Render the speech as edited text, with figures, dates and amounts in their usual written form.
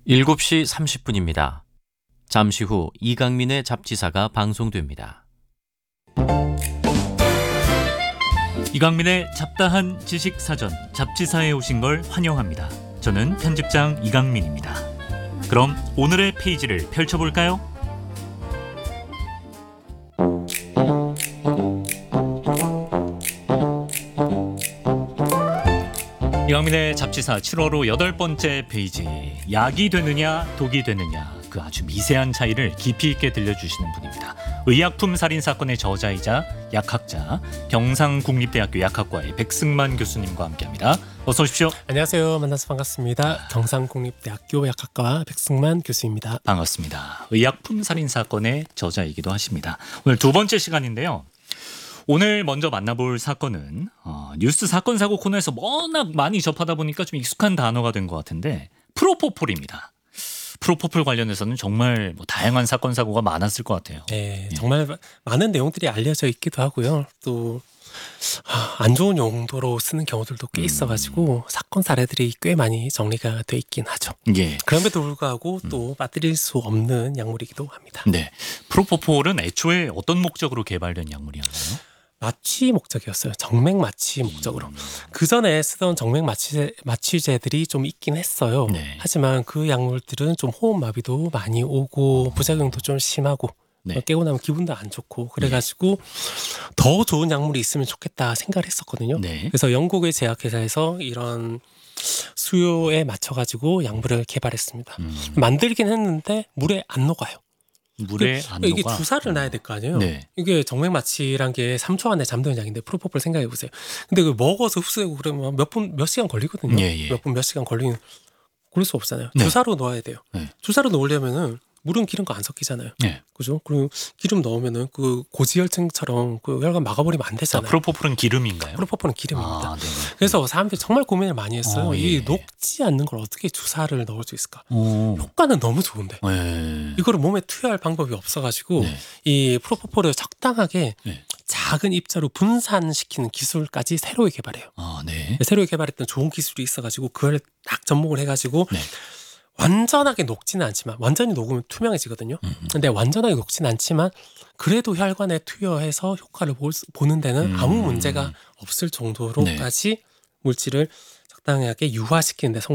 7시 30분입니다. 잠시 후 이강민의 잡지사가 방송됩니다. 이강민의 잡다한 지식사전 잡지사에 오신 걸 환영합니다. 저는 편집장 이강민입니다. 그럼 오늘의 페이지를 펼쳐볼까요? 이강민의 잡지사 7월호 8번째 페이지. 약이 되느냐 독이 되느냐, 그 아주 미세한 차이를 깊이 있게 들려주시는 분입니다. 의약품 살인 사건의 저자이자 약학자, 경상국립대학교 약학과의 백승만 교수님과 함께합니다. 어서 오십시오. 안녕하세요. 만나서 반갑습니다. 경상국립대학교 약학과 백승만 교수입니다. 반갑습니다. 의약품 살인 사건의 저자이기도 하십니다. 오늘 두 번째 시간인데요. 오늘 먼저 만나볼 사건은 뉴스 사건 사고 코너에서 워낙 많이 접하다 보니까 좀 익숙한 단어가 된 것 같은데 프로포폴입니다. 프로포폴 관련해서는 정말 다양한 사건 사고가 많았을 것 같아요. 네, 정말 많은 내용들이 알려져 있기도 하고요. 또 안 좋은 용도로 쓰는 경우들도 꽤 있어가지고 사건 사례들이 꽤 많이 정리가 돼 있긴 하죠. 예. 그럼에도 불구하고 또 빠뜨릴 수 없는 약물이기도 합니다. 네, 프로포폴은 애초에 어떤 목적으로 개발된 약물이었나요? 마취 목적이었어요. 정맥 마취 목적으로. 그 전에 쓰던 정맥 마취제들이 좀 있긴 했어요. 네. 하지만 그 약물들은 좀 호흡마비도 많이 오고 부작용도 좀 심하고 네. 깨고 나면 기분도 안 좋고 그래가지고 더 좋은 약물이 있으면 좋겠다 생각을 했었거든요. 네. 그래서 영국의 제약회사에서 이런 수요에 맞춰가지고 약물을 개발했습니다. 만들긴 했는데 물에 안 녹아요. 물에 안 녹아. 이게 주사를 놔야 될 거 아니에요. 네. 이게 정맥 마취란 게 3초 안에 잠드는 약인데 프로포폴 생각해 보세요. 근데 그 먹어서 흡수되고 그러면 몇 시간 걸리거든요. 예. 몇 시간 걸리는 그럴 수 없잖아요. 네. 주사로 넣어야 돼요. 네. 주사로 넣으려면은 물은 기름과 안 섞이잖아요. 네. 그죠? 그리고 기름 넣으면은 그 고지혈증처럼 그 혈관 막아버리면 안 되잖아요. 프로포폴은 기름인가요? 프로포폴은 기름입니다. 네네. 그래서 사람들이 정말 고민을 많이 했어요. 예. 이 녹지 않는 걸 어떻게 주사를 넣을 수 있을까? 오. 효과는 너무 좋은데 네. 이거를 몸에 투여할 방법이 없어가지고 네. 이 프로포폴을 적당하게 네. 작은 입자로 분산시키는 기술까지 새로 개발해요. 네. 새로 개발했던 좋은 기술이 있어가지고 그걸 딱 접목을 해가지고 네. 완전하게 녹지는 않지만 완전히 녹으면 투명해지거든요. 근데 완전하게 녹지는 않지만 그래도 혈관에 투여해서 효과를 보는 데는 아무 문제가 없을 정도로까지 물질을 적당하게 유화시키는 데